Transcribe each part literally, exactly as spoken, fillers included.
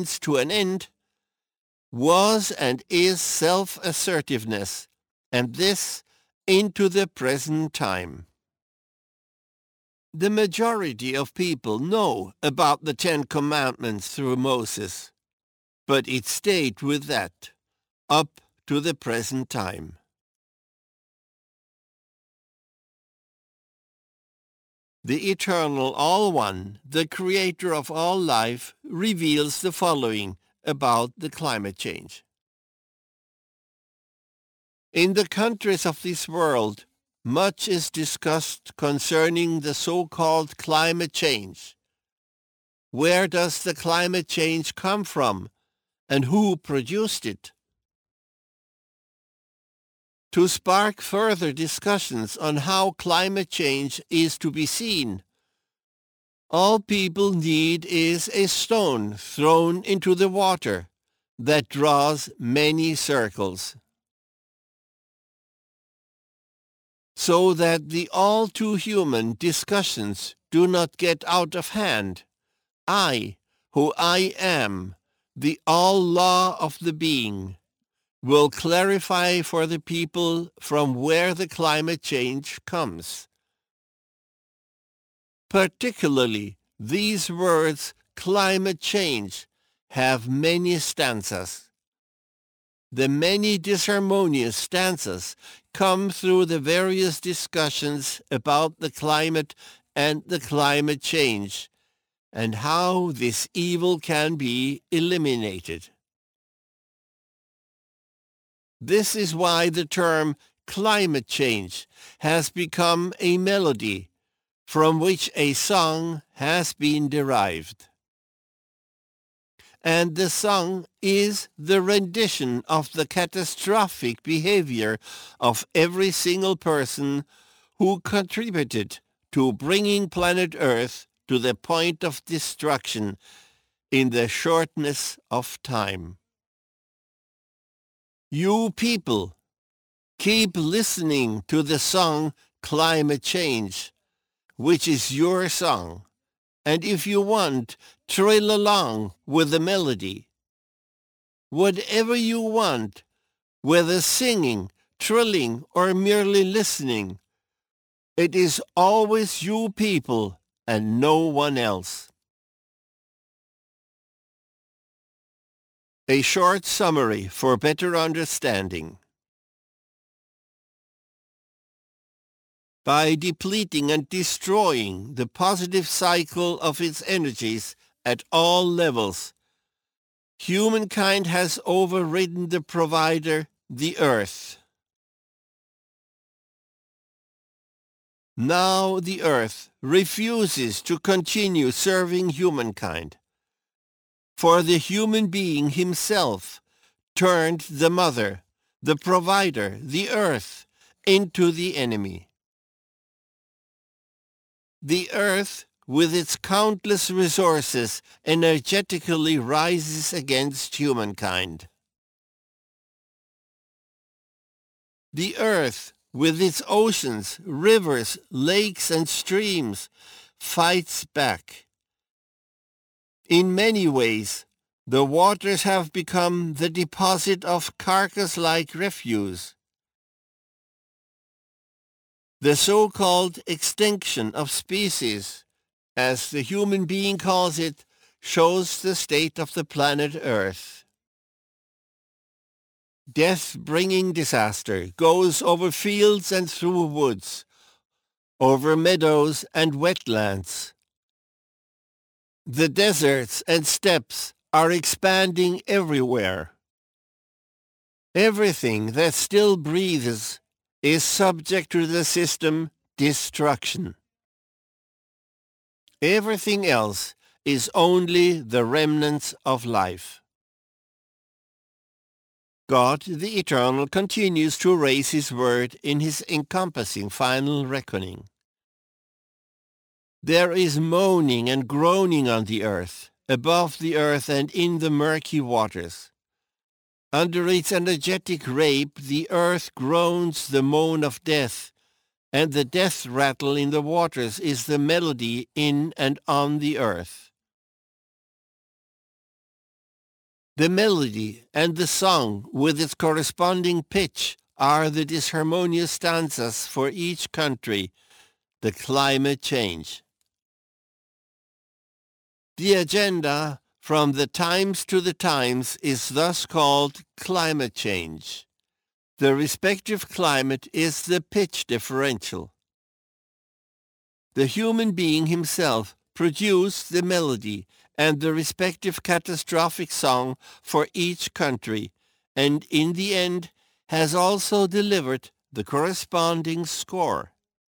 means to an end, was and is self-assertiveness, and this into the present time. The majority of people know about the Ten Commandments through Moses, but it stayed with that up to the present time. The Eternal All-One, the Creator of all life, reveals the following about the climate change. In the countries of this world, much is discussed concerning the so-called climate change. Where does the climate change come from, and who produced it? To spark further discussions on how climate change is to be seen, all people need is a stone thrown into the water that draws many circles, so that the all-too-human discussions do not get out of hand. I, who I am, the all-law of the being, will clarify for the people from where the climate change comes. Particularly, these words, climate change, have many stanzas. The many disharmonious stanzas come through the various discussions about the climate and the climate change, and how this evil can be eliminated. This is why the term climate change has become a melody from which a song has been derived. And the song is the rendition of the catastrophic behavior of every single person who contributed to bringing planet Earth to the point of destruction in the shortness of time. You people, keep listening to the song Climate Change, which is your song, and if you want, trill along with the melody. Whatever you want, whether singing, trilling, or merely listening, it is always you people and no one else. A short summary for better understanding. By depleting and destroying the positive cycle of its energies at all levels, humankind has overridden the provider, the Earth. Now the Earth refuses to continue serving humankind, for the human being himself turned the mother, the provider, the Earth, into the enemy. The Earth, with its countless resources, energetically rises against humankind. The Earth, with its oceans, rivers, lakes, and streams, fights back. In many ways, the waters have become the deposit of carcass-like refuse. The so-called extinction of species, as the human being calls it, shows the state of the planet Earth. Death-bringing disaster goes over fields and through woods, over meadows and wetlands. The deserts and steppes are expanding everywhere. Everything that still breathes is subject to the system destruction. Everything else is only the remnants of life. God the Eternal continues to raise his word in his encompassing final reckoning. There is moaning and groaning on the earth, above the earth and in the murky waters. Under its energetic rape, the earth groans the moan of death, and the death rattle in the waters is the melody in and on the earth. The melody and the song with its corresponding pitch are the disharmonious stanzas for each country, the climate change. The agenda from the times to the times is thus called climate change. The respective climate is the pitch differential. The human being himself produced the melody and the respective catastrophic song for each country, and in the end has also delivered the corresponding score.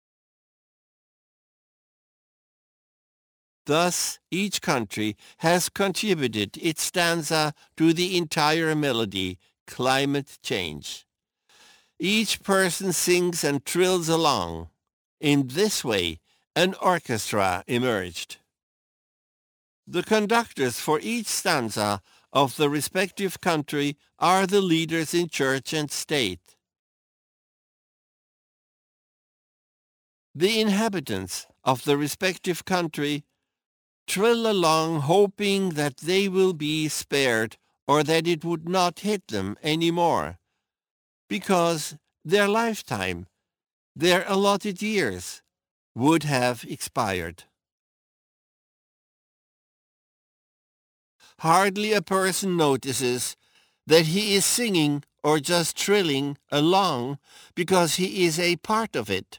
Thus, each country has contributed its stanza to the entire melody, climate change. Each person sings and trills along. In this way, an orchestra emerged. The conductors for each stanza of the respective country are the leaders in church and state. The inhabitants of the respective country trill along hoping that they will be spared or that it would not hit them anymore, because their lifetime, their allotted years, would have expired. Hardly a person notices that he is singing or just trilling along because he is a part of it.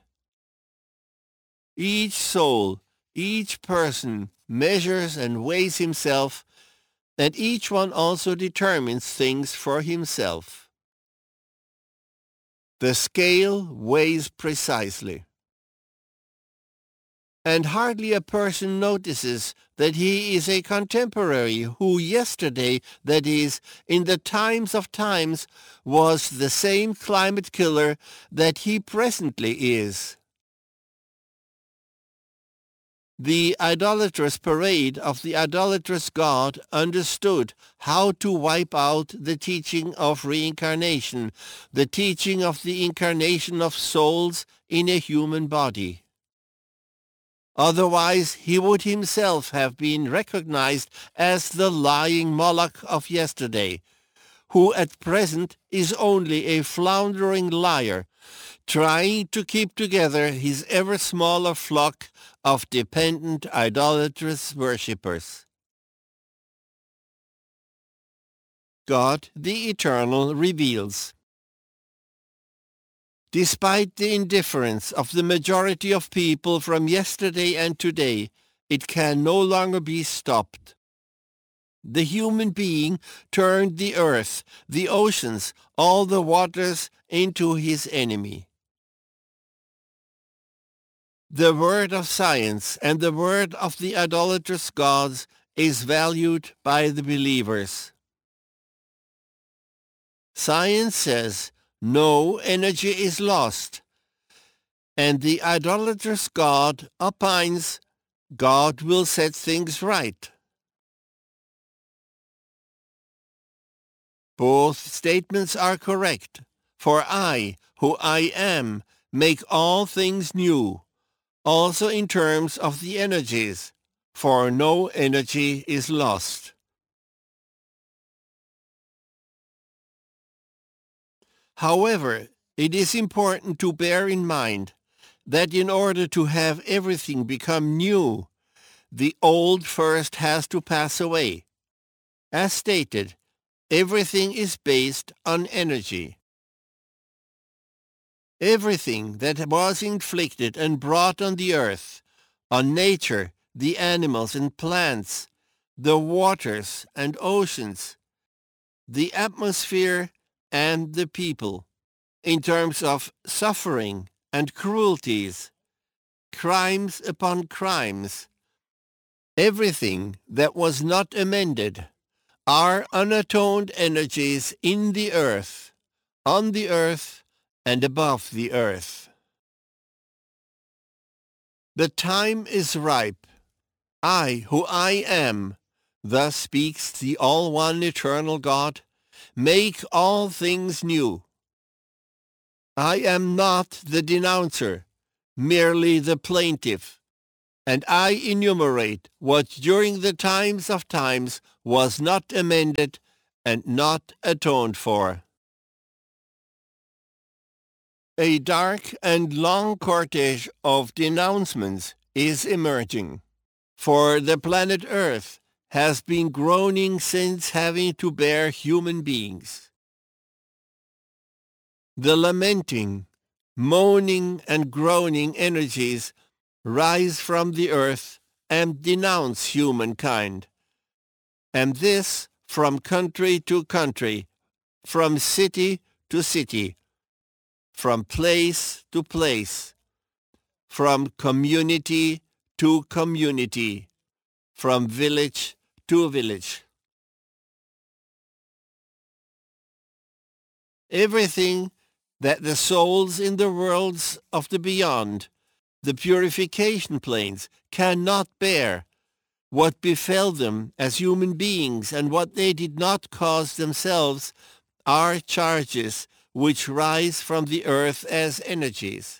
Each soul, each person measures and weighs himself, and each one also determines things for himself. The scale weighs precisely. And hardly a person notices that he is a contemporary who yesterday, that is, in the times of times, was the same climate killer that he presently is. The idolatrous parade of the idolatrous God understood how to wipe out the teaching of reincarnation, the teaching of the incarnation of souls in a human body. Otherwise, he would himself have been recognized as the lying Moloch of yesterday, who at present is only a floundering liar, trying to keep together his ever smaller flock of dependent idolatrous worshippers. God the Eternal reveals. Despite the indifference of the majority of people from yesterday and today, it can no longer be stopped. The human being turned the earth, the oceans, all the waters into his enemy. The word of science and the word of the idolatrous gods is valued by the believers. Science says no energy is lost, and the idolatrous God opines God will set things right. Both statements are correct, for I, who I am, make all things new, also in terms of the energies, for no energy is lost. However, it is important to bear in mind that in order to have everything become new, the old first has to pass away. As stated, everything is based on energy. Everything that was inflicted and brought on the earth, on nature, the animals and plants, the waters and oceans, the atmosphere and the people, in terms of suffering and cruelties, crimes upon crimes, everything that was not amended, are unatoned energies in the earth, on the earth, and above the earth. The time is ripe. I, who I am, thus speaks the all-one eternal God, make all things new. I am not the denouncer, merely the plaintiff, and I enumerate what during the times of times was not amended and not atoned for. A dark and long cortege of denouncements is emerging, for the planet Earth has been groaning since having to bear human beings. The lamenting, moaning, and groaning energies rise from the earth and denounce humankind, and this from country to country, from city to city, from place to place, from community to community, from village to village. Everything that the souls in the worlds of the beyond, the purification planes, cannot bear, what befell them as human beings and what they did not cause themselves, are charges which rise from the earth as energies.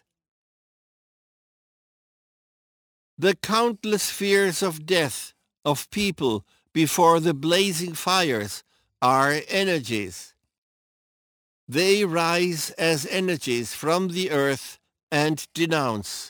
The countless fears of death of people before the blazing fires are energies. They rise as energies from the earth and denounce.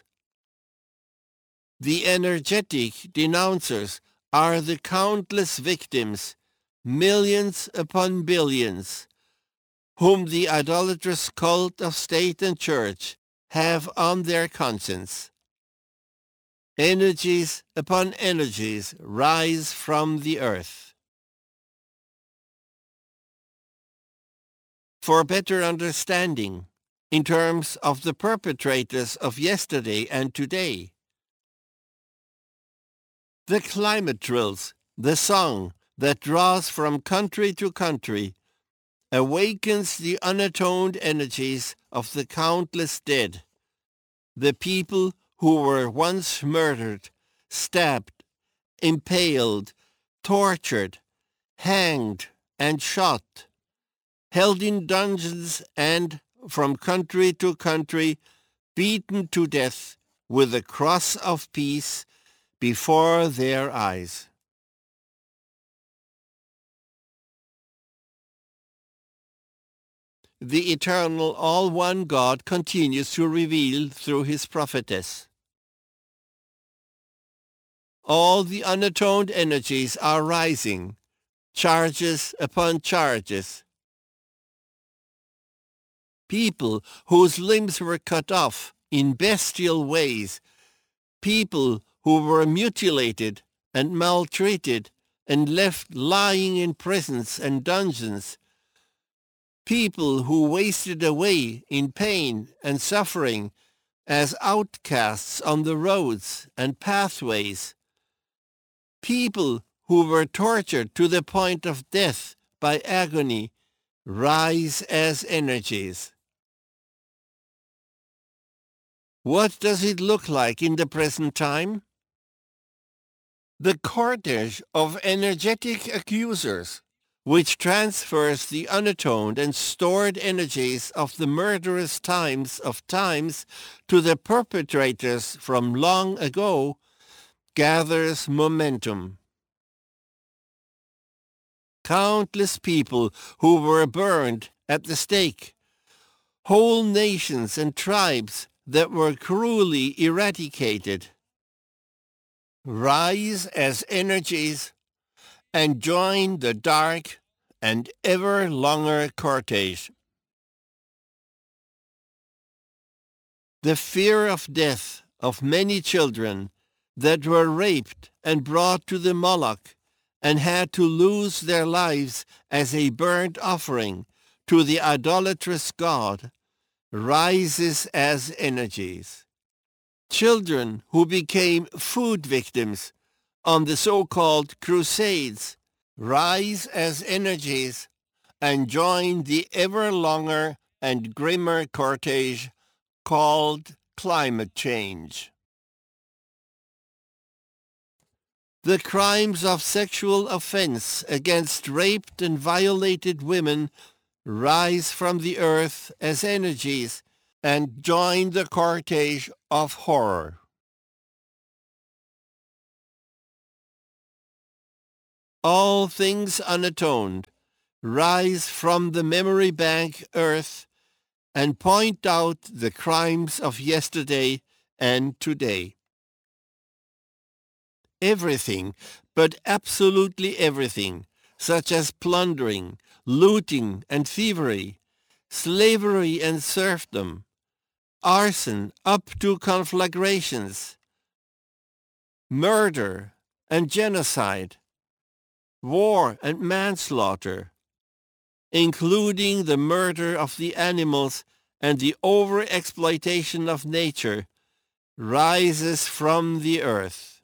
The energetic denouncers are the countless victims, millions upon billions, whom the idolatrous cult of state and church have on their conscience. Energies upon energies rise from the earth. For better understanding, in terms of the perpetrators of yesterday and today, the climate drills, the song that draws from country to country, awakens the unatoned energies of the countless dead, the people who were once murdered, stabbed, impaled, tortured, hanged, and shot, held in dungeons and, from country to country, beaten to death with the cross of peace before their eyes. The eternal all-one God continues to reveal through his prophetess. All the unatoned energies are rising, charges upon charges. People whose limbs were cut off in bestial ways, people who were mutilated and maltreated and left lying in prisons and dungeons, people who wasted away in pain and suffering as outcasts on the roads and pathways, people who were tortured to the point of death by agony, rise as energies. What does it look like in the present time? The cortege of energetic accusers, which transfers the unatoned and stored energies of the murderous times of times to the perpetrators from long ago, gathers momentum. Countless people who were burned at the stake, whole nations and tribes that were cruelly eradicated, rise as energies and join the dark and ever longer cortege. The fear of death of many children that were raped and brought to the Moloch and had to lose their lives as a burnt offering to the idolatrous god rises as energies. Children who became food victims on the so-called crusades rise as energies and join the ever longer and grimmer cortege called climate change. The crimes of sexual offense against raped and violated women rise from the earth as energies and join the cortege of horror. All things unatoned, rise from the memory bank earth and point out the crimes of yesterday and today. Everything, but absolutely everything, such as plundering, looting and thievery, slavery and serfdom, arson up to conflagrations, murder and genocide, war and manslaughter, including the murder of the animals and the overexploitation of nature, rises from the earth.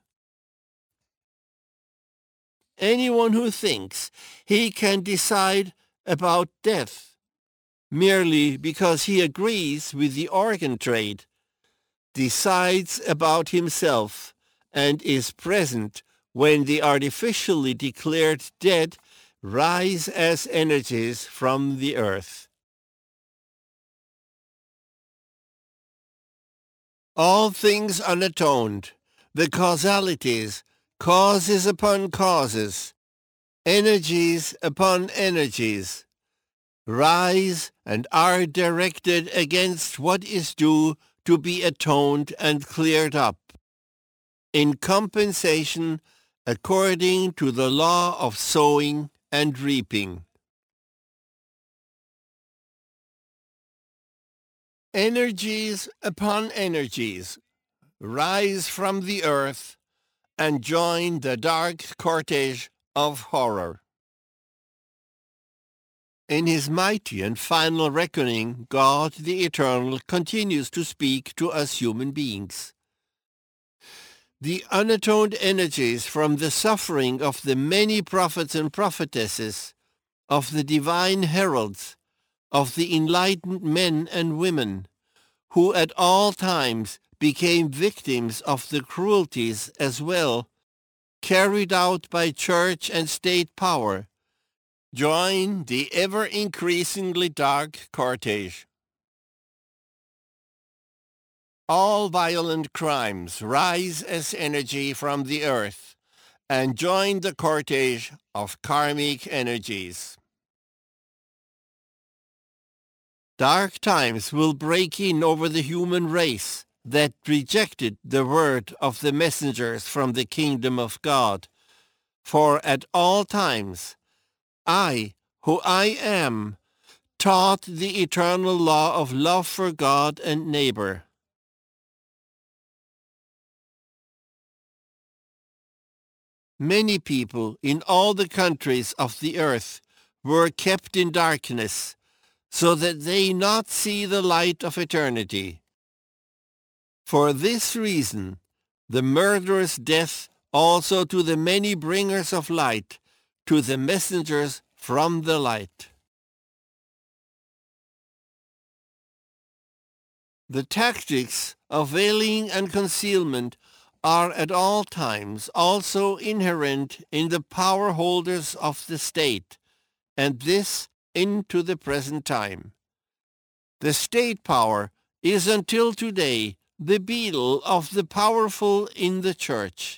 Anyone who thinks he can decide about death merely because he agrees with the organ trade decides about himself and is present when the artificially declared dead rise as energies from the earth. All things unatoned, the causalities, causes upon causes, energies upon energies, rise and are directed against what is due to be atoned and cleared up, in compensation according to the law of sowing and reaping. Energies upon energies rise from the earth and join the dark cortege of horror. In his mighty and final reckoning, God the Eternal continues to speak to us human beings. The unatoned energies from the suffering of the many prophets and prophetesses, of the divine heralds, of the enlightened men and women, who at all times became victims of the cruelties as well carried out by church and state power, join the ever-increasingly dark cortege. All violent crimes rise as energy from the earth and join the cortege of karmic energies. Dark times will break in over the human race that rejected the word of the messengers from the kingdom of God. For at all times, I, who I am, taught the eternal law of love for God and neighbor. Many people in all the countries of the earth were kept in darkness, so that they not see the light of eternity. For this reason, the murderous death also to the many bringers of light, to the messengers from the light. The tactics of veiling and concealment are at all times also inherent in the power holders of the state, and this into the present time. The state power is until today the beetle of the powerful in the church.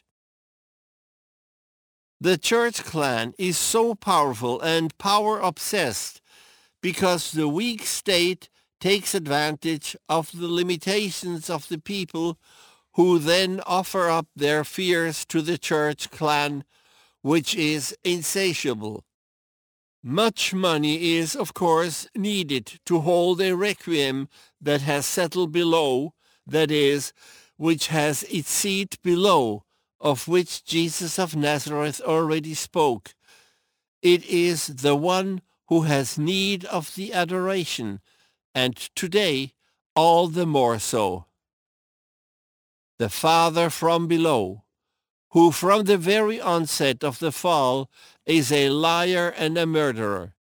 The church clan is so powerful and power-obsessed because the weak state takes advantage of the limitations of the people who then offer up their fears to the church clan, which is insatiable. Much money is, of course, needed to hold a requiem that has settled below, that is, which has its seat below, of which Jesus of Nazareth already spoke. It is the one who has need of the adoration, and today all the more so. The Father from below, who from the very onset of the fall is a liar and a murderer.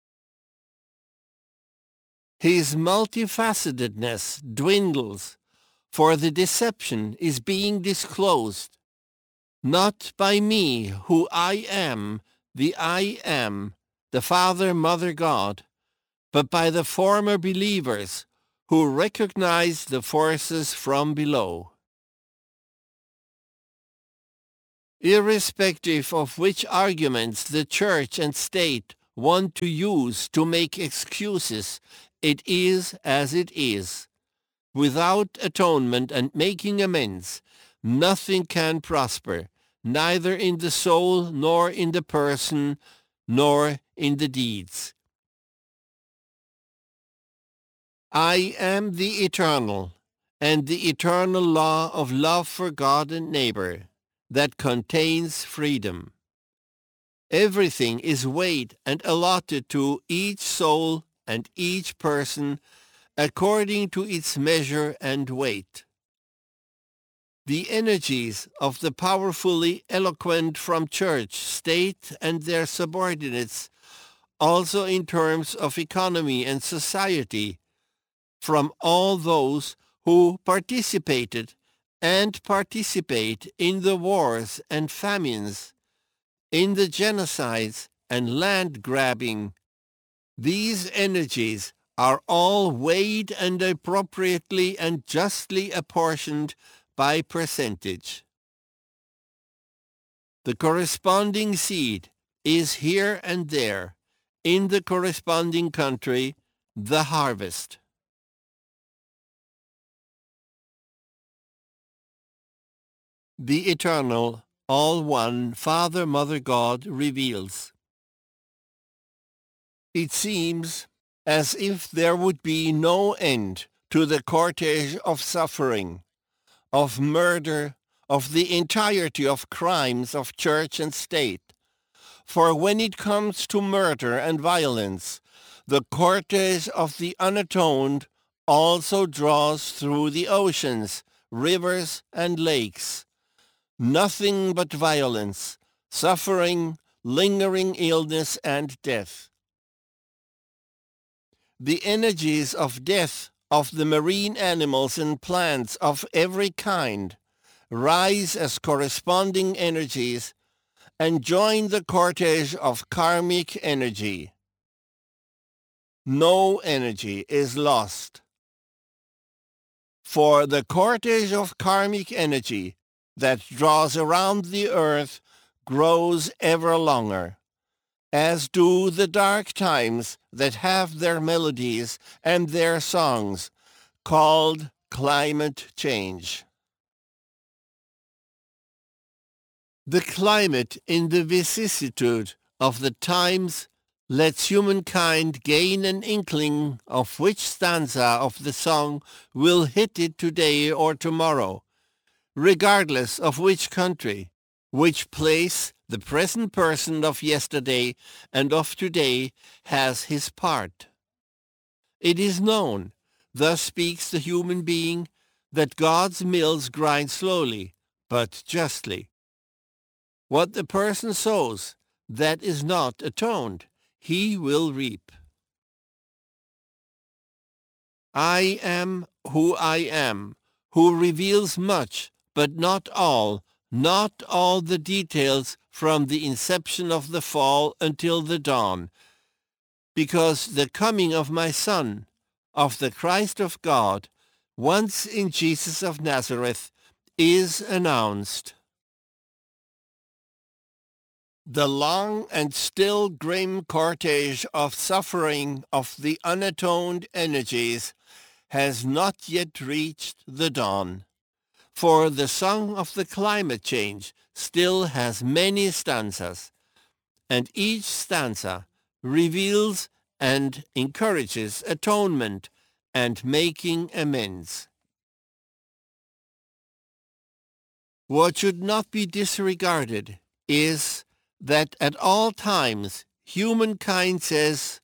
His multifacetedness dwindles, for the deception is being disclosed, not by me who I am, the I am, the Father, Mother, God, but by the former believers who recognize the forces from below. Irrespective of which arguments the church and state want to use to make excuses, it is as it is. Without atonement and making amends, nothing can prosper, neither in the soul, nor in the person, nor in the deeds. I am the eternal, and the eternal law of love for God and neighbor that contains freedom. Everything is weighed and allotted to each soul and each person according to its measure and weight. The energies of the powerfully eloquent from church, state, and their subordinates, also in terms of economy and society, from all those who participated and participate in the wars and famines, in the genocides and land grabbing. These energies are all weighed and appropriately and justly apportioned by percentage. The corresponding seed is here and there, in the corresponding country, the harvest. The eternal, all-one Father, Mother God reveals. It seems as if there would be no end to the cortege of suffering, of murder, of the entirety of crimes of church and state. For when it comes to murder and violence, the cortege of the unatoned also draws through the oceans, rivers, and lakes. Nothing but violence, suffering, lingering illness, and death. The energies of death of the marine animals and plants of every kind rise as corresponding energies and join the cortege of karmic energy. No energy is lost. For the cortege of karmic energy that draws around the earth grows ever longer, as do the dark times that have their melodies and their songs, called climate change. The climate in the vicissitude of the times lets humankind gain an inkling of which stanza of the song will hit it today or tomorrow, regardless of which country, which place the present person of yesterday and of today has his part. It is known, thus speaks the human being, that God's mills grind slowly, but justly. What the person sows, that is not atoned, he will reap. I am who I am, who reveals much, but not all, not all the details from the inception of the fall until the dawn, because the coming of my Son, of the Christ of God, once in Jesus of Nazareth, is announced. The long and still grim cortege of suffering of the unatoned energies has not yet reached the dawn, for the song of the climate change still has many stanzas, and each stanza reveals and encourages atonement and making amends. What should not be disregarded is that at all times humankind says,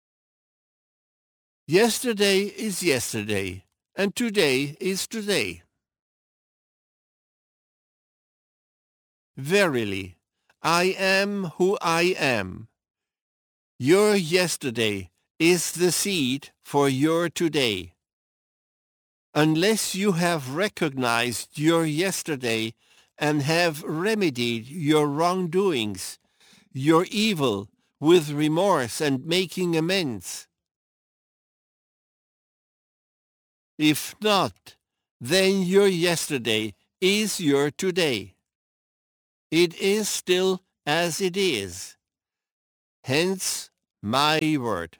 yesterday is yesterday, and today is today. Verily, I am who I am. Your yesterday is the seed for your today. Unless you have recognized your yesterday and have remedied your wrongdoings, your evil, with remorse and making amends. If not, then your yesterday is your today. It is still as it is. Hence, my word.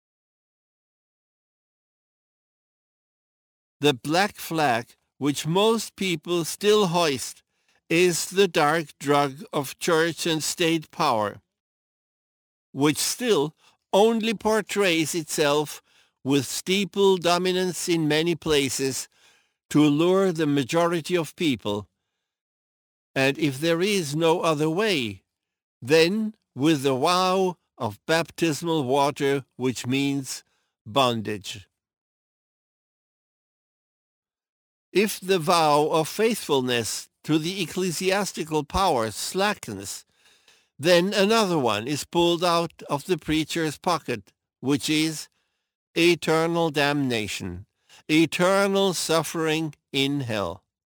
The black flag which most people still hoist is the dark drug of church and state power, which still only portrays itself with steeple dominance in many places to lure the majority of people. And if there is no other way, then with the vow of baptismal water, which means bondage. If the vow of faithfulness to the ecclesiastical power slackens, then another one is pulled out of the preacher's pocket, which is eternal damnation, eternal suffering in hell.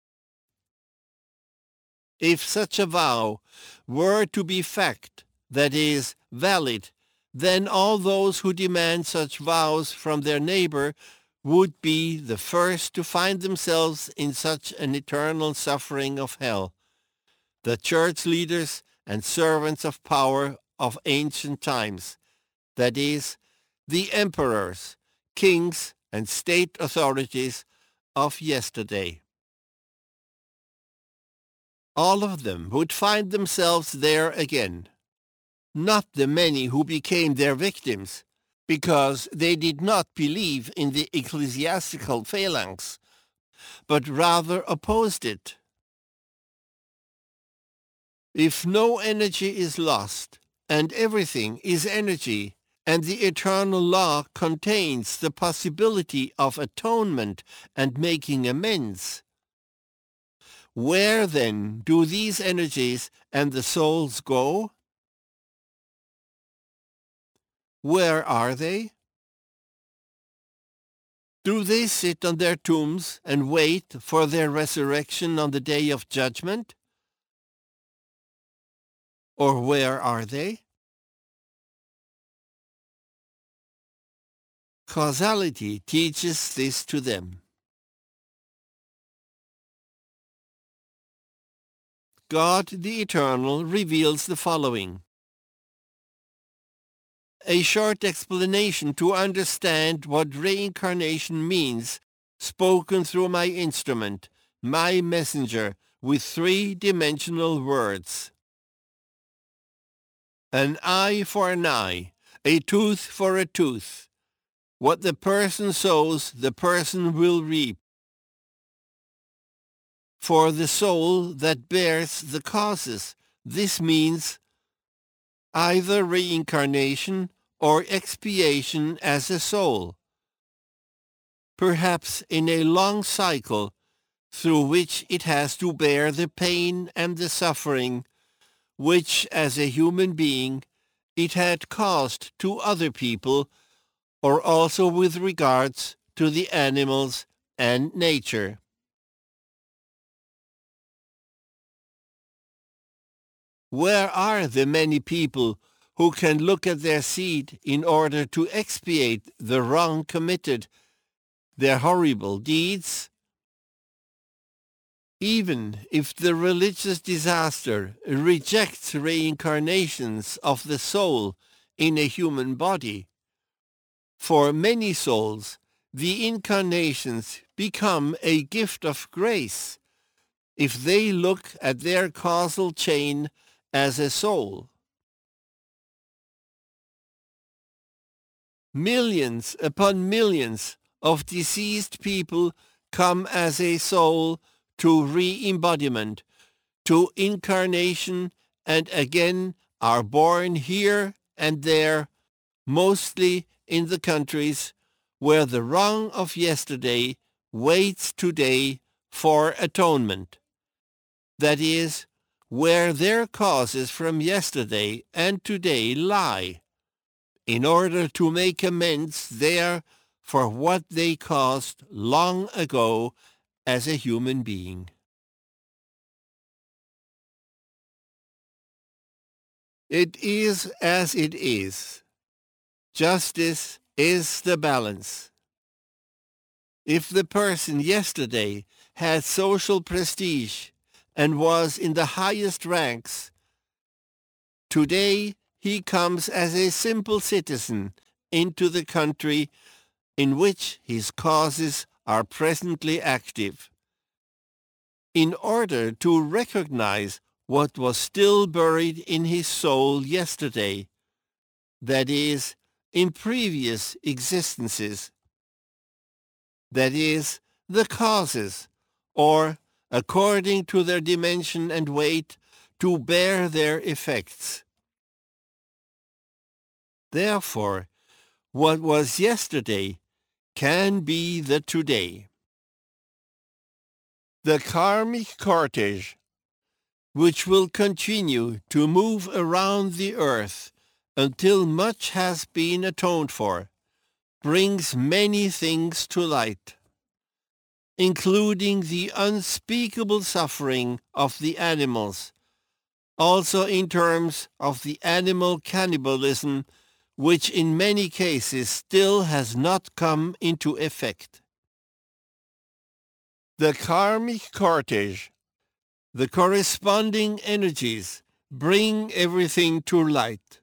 If such a vow were to be fact, that is, valid, then all those who demand such vows from their neighbor would be the first to find themselves in such an eternal suffering of hell. The church leaders and servants of power of ancient times, that is, the emperors, kings, and state authorities of yesterday. All of them would find themselves there again, not the many who became their victims, because they did not believe in the ecclesiastical phalanx, but rather opposed it. If no energy is lost, and everything is energy, and the eternal law contains the possibility of atonement and making amends, where then do these energies and the souls go? Where are they? Do they sit on their tombs and wait for their resurrection on the day of judgment? Or where are they? Causality teaches this to them. God the Eternal reveals the following. A short explanation to understand what reincarnation means, spoken through my instrument, my messenger, with three-dimensional words. An eye for an eye, a tooth for a tooth. What the person sows, the person will reap. For the soul that bears the causes, this means either reincarnation or expiation as a soul, perhaps in a long cycle through which it has to bear the pain and the suffering which, as a human being, it had caused to other people, or also with regards to the animals and nature. Where are the many people who can look at their seed in order to expiate the wrong committed, their horrible deeds? Even if the religious disaster rejects reincarnations of the soul in a human body, for many souls the incarnations become a gift of grace if they look at their causal chain as a soul. Millions upon millions of deceased people come as a soul to re-embodiment, to incarnation, and again are born here and there, mostly in the countries where the wrong of yesterday waits today for atonement. That is, where their causes from yesterday and today lie, in order to make amends there for what they caused long ago as a human being. It is as it is. Justice is the balance. If the person yesterday had social prestige and was in the highest ranks, today he comes as a simple citizen into the country in which his causes are presently active, in order to recognize what was still buried in his soul yesterday, that is, in previous existences, that is, the causes, or, according to their dimension and weight, to bear their effects. Therefore, what was yesterday can be the today. The karmic cortege, which will continue to move around the earth until much has been atoned for, brings many things to light, including the unspeakable suffering of the animals, also in terms of the animal cannibalism, which in many cases still has not come into effect. The karmic cortege, the corresponding energies, bring everything to light.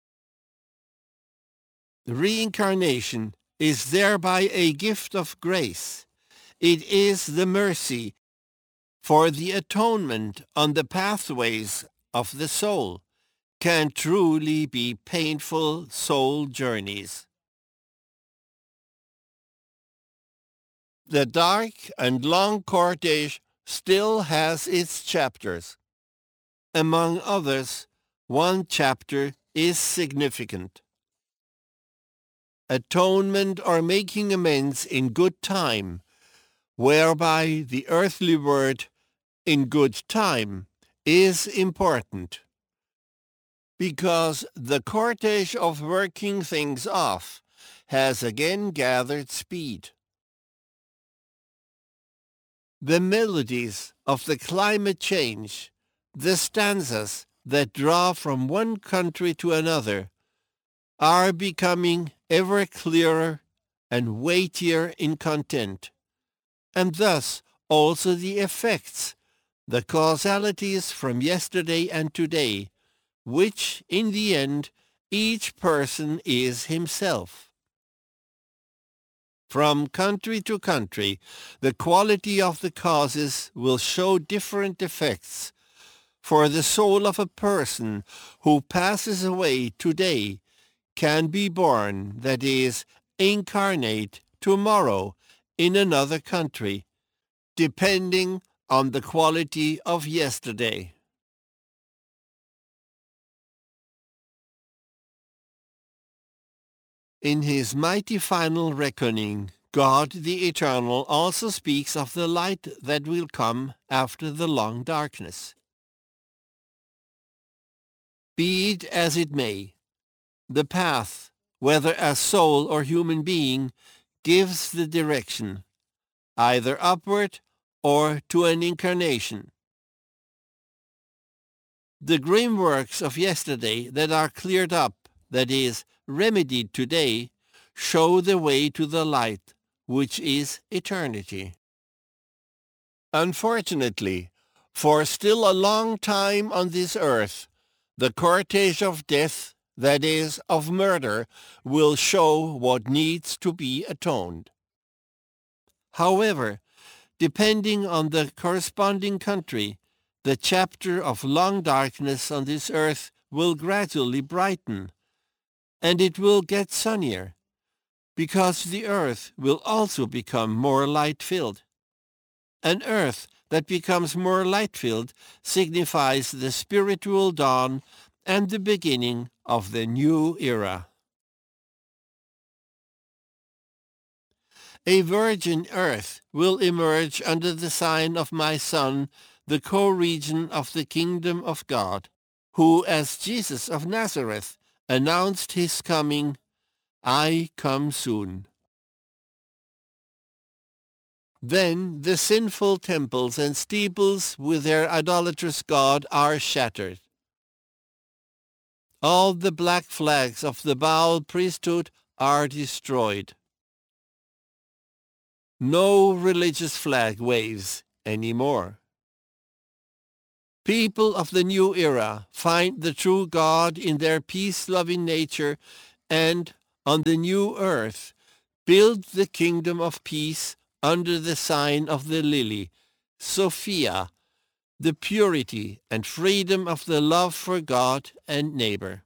Reincarnation is thereby a gift of grace. It is the mercy for the atonement on the pathways of the soul, can truly be painful soul journeys. The dark and long cortege still has its chapters. Among others, one chapter is significant. Atonement or making amends in good time, whereby the earthly word in good time is important, because the cortege of working things off has again gathered speed. The melodies of the climate change, the stanzas that draw from one country to another, are becoming ever clearer and weightier in content, and thus also the effects, the causalities from yesterday and today, which in the end each person is himself. From country to country, the quality of the causes will show different effects, for the soul of a person who passes away today can be born, that is, incarnate tomorrow in another country, depending on the quality of yesterday. In his mighty final reckoning, God the Eternal also speaks of the light that will come after the long darkness. Be it as it may, the path, whether as soul or human being, gives the direction, either upward or to an incarnation. The grim works of yesterday that are cleared up, that is, remedied today, show the way to the light, which is eternity. Unfortunately, for still a long time on this earth, the cortege of death, that is, of murder, will show what needs to be atoned. However, depending on the corresponding country, the chapter of long darkness on this earth will gradually brighten, and it will get sunnier, because the earth will also become more light-filled. An earth that becomes more light-filled signifies the spiritual dawn and the beginning of the new era. A virgin earth will emerge under the sign of my Son, the co-regent of the kingdom of God, who, as Jesus of Nazareth, announced his coming, I come soon. Then the sinful temples and steeples with their idolatrous god are shattered. All the black flags of the Baal priesthood are destroyed. No religious flag waves anymore. People of the new era find the true God in their peace-loving nature and, on the new earth, build the kingdom of peace under the sign of the lily, Sophia, the purity and freedom of the love for God and neighbor.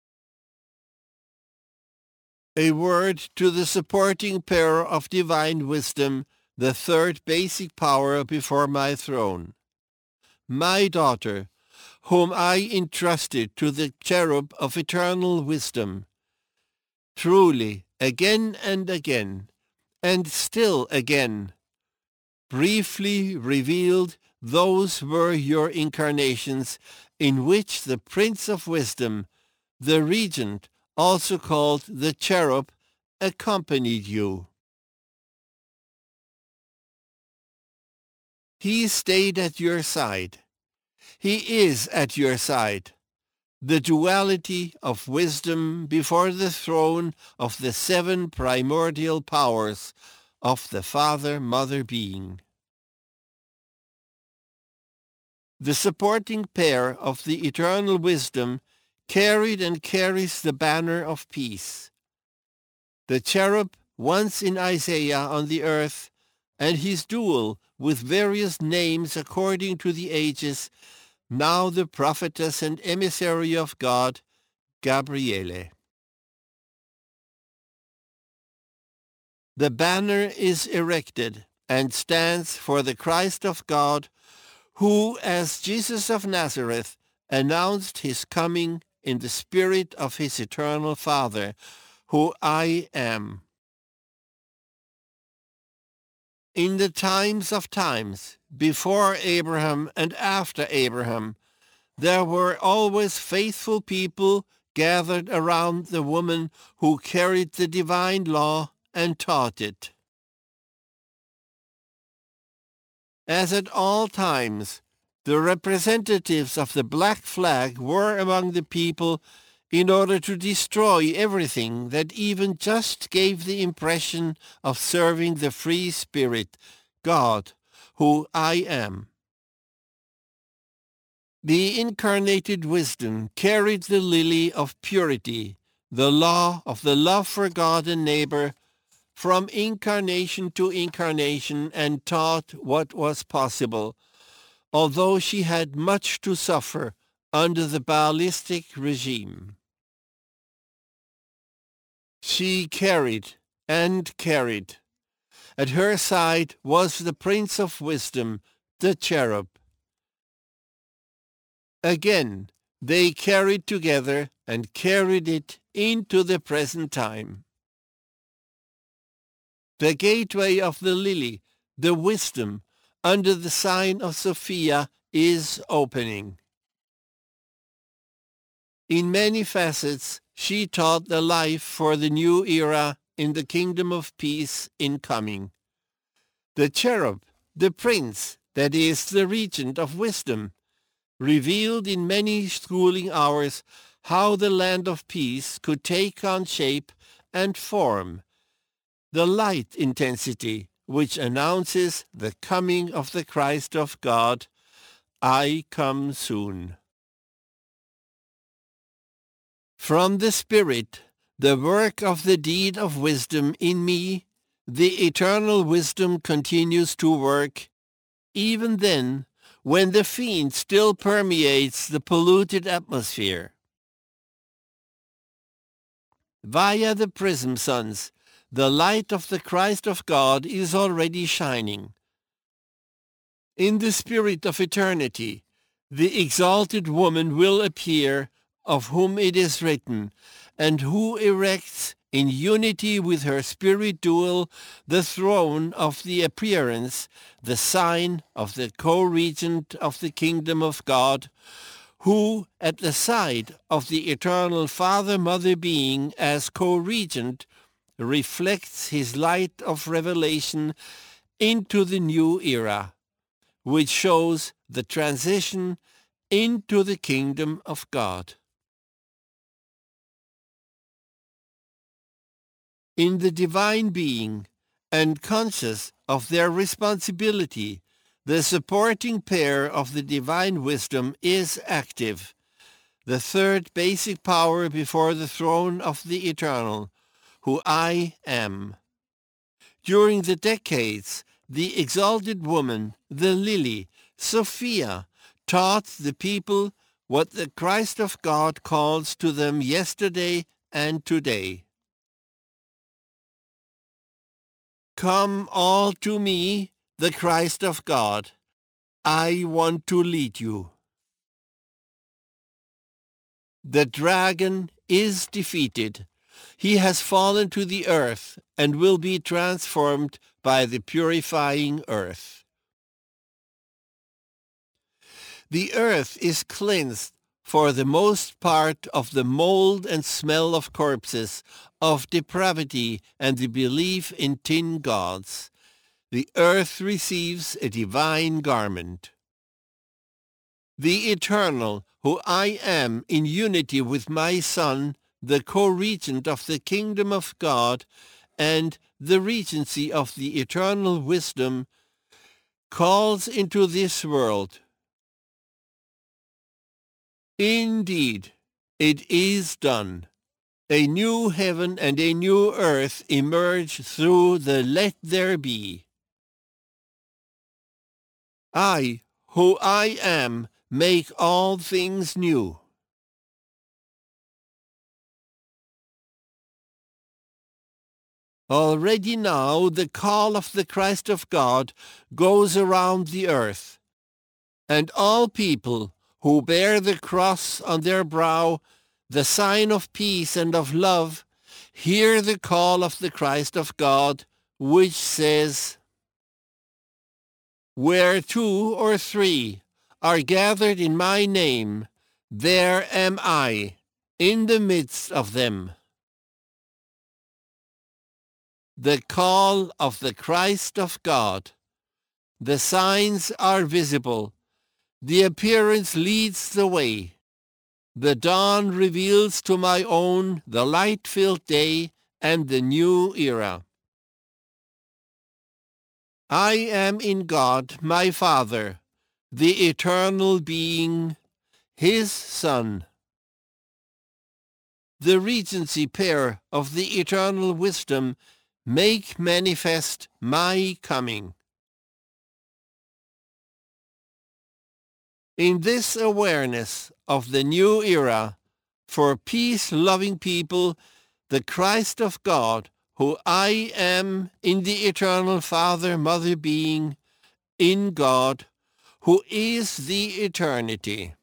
A word to the supporting pair of divine wisdom, the third basic power before my throne. My daughter, whom I entrusted to the cherub of eternal wisdom, truly, again and again, and still again, briefly revealed, those were your incarnations in which the Prince of Wisdom, the Regent, also called the Cherub, accompanied you. He stayed at your side. He is at your side. The duality of wisdom before the throne of the seven primordial powers of the Father-Mother being. The supporting pair of the eternal wisdom carried and carries the banner of peace. The cherub once in Isaiah on the earth, and his dual with various names according to the ages, now the prophetess and emissary of God, Gabriele. The banner is erected and stands for the Christ of God, who, as Jesus of Nazareth, announced his coming in the spirit of his eternal Father, who I am. In the times of times, before Abraham and after Abraham, there were always faithful people gathered around the woman who carried the divine law and taught it. As at all times, the representatives of the black flag were among the people in order to destroy everything that even just gave the impression of serving the free spirit, God, who I am. The incarnated wisdom carried the lily of purity, the law of the love for God and neighbor, from incarnation to incarnation, and taught what was possible, although she had much to suffer under the Baalistic regime. She carried and carried. At her side was the Prince of Wisdom, the cherub. Again, they carried together and carried it into the present time. The gateway of the lily, the wisdom, under the sign of Sophia, is opening. In many facets, she taught the life for the new era in the kingdom of peace incoming. The cherub, the prince, that is the regent of wisdom, revealed in many schooling hours how the land of peace could take on shape and form, the light intensity which announces the coming of the Christ of God, I come soon. From the Spirit, the work of the deed of wisdom in me, the eternal wisdom continues to work, even then, when the fiend still permeates the polluted atmosphere. Via the prism suns, the light of the Christ of God is already shining. In the spirit of eternity, the exalted woman will appear, of whom it is written, and who erects in unity with her spirit dual the throne of the appearance, the sign of the co-regent of the kingdom of God, who, at the side of the eternal Father-Mother being as co-regent, reflects his light of revelation into the new era, which shows the transition into the kingdom of God. In the divine being, and conscious of their responsibility, The supporting pair of the divine wisdom is active, the third basic power before the throne of the Eternal, who I am. During the decades, the exalted woman, the lily, Sophia, taught the people what the Christ of God calls to them yesterday and today. Come all to me, the Christ of God. I want to lead you. The dragon is defeated. He has fallen to the earth and will be transformed by the purifying earth. The earth is cleansed for the most part of the mold and smell of corpses, of depravity and the belief in tin gods. The earth receives a divine garment. The Eternal, who I am in unity with my Son, the co-regent of the kingdom of God and the regency of the eternal wisdom, calls into this world. Indeed, it is done. A new heaven and a new earth emerge through the let there be. I, who I am, make all things new. Already now the call of the Christ of God goes around the earth, and all people who bear the cross on their brow, the sign of peace and of love, hear the call of the Christ of God, which says, "Where two or three are gathered in my name, there am I, in the midst of them." The call of the Christ of God. The signs are visible. The appearance leads the way. The dawn reveals to my own the light-filled day and the new era. I am in God, my Father, the eternal being, his Son. The regency pair of the eternal wisdom make manifest my coming. In this awareness of the new era, for peace-loving people, the Christ of God, who I am in the eternal Father-Mother being, in God, who is the eternity.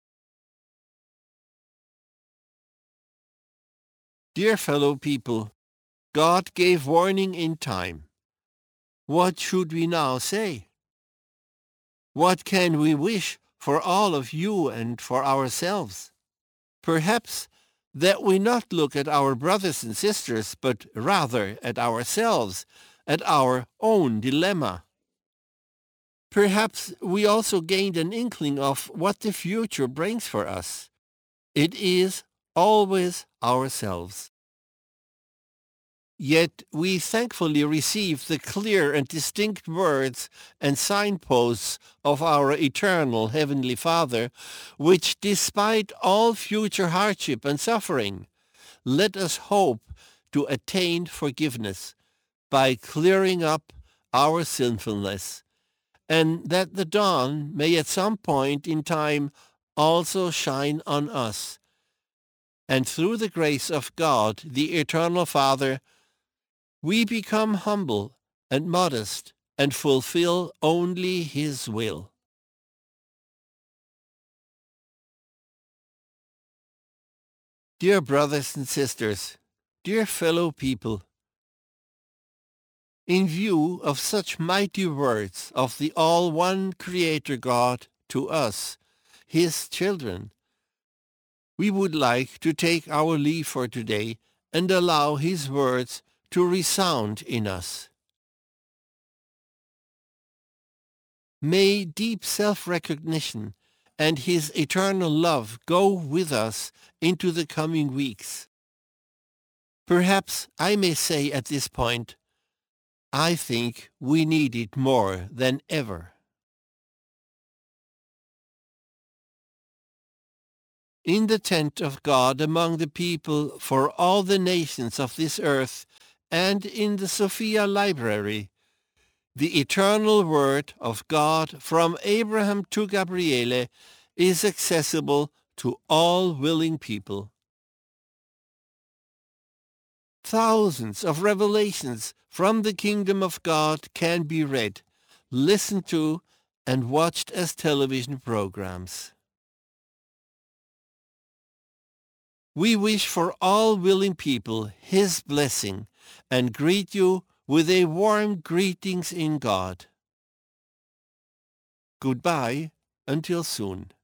Dear fellow people, God gave warning in time. What should we now say? What can we wish for all of you and for ourselves? Perhaps that we not look at our brothers and sisters, but rather at ourselves, at our own dilemma. Perhaps we also gained an inkling of what the future brings for us. It is always ourselves. Yet we thankfully receive the clear and distinct words and signposts of our eternal Heavenly Father, which, despite all future hardship and suffering, let us hope to attain forgiveness by clearing up our sinfulness, and that the dawn may at some point in time also shine on us. And through the grace of God, the Eternal Father, we become humble and modest and fulfill only his will. Dear brothers and sisters, dear fellow people, in view of such mighty words of the all-one Creator God to us, his children, we would like to take our leave for today and allow his words to resound in us. May deep self-recognition and his eternal love go with us into the coming weeks. Perhaps I may say at this point, I think we need it more than ever. in the tent of God among the people for all the nations of this earth, and in the Sophia Library, the eternal word of God from Abraham to Gabriele is accessible to all willing people. Thousands of revelations from the kingdom of God can be read, listened to, and watched as television programs. We wish for all willing people His blessing and greet you with a warm greetings in God. Goodbye until soon.